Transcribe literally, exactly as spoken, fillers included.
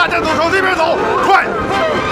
大战斗朝这边走，快！